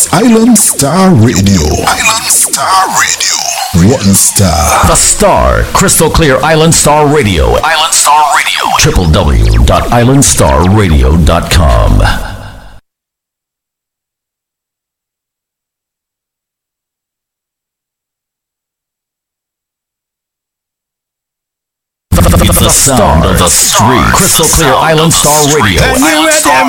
It's Island Star Radio. Island Star Radio. One star. The Star. Crystal clear Island Star Radio. Island Star Radio. www.islandstarradio.com. The sound of the street. Crystal clear Island Star Radio.